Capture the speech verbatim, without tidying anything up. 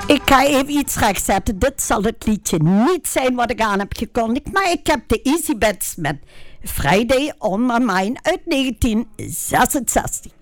Ik ga even iets rechtzetten. Dit zal het liedje niet zijn wat ik aan heb gekondigd. Maar ik heb de Easy Bets met Friday on My Mind uit negentien zesenzestig.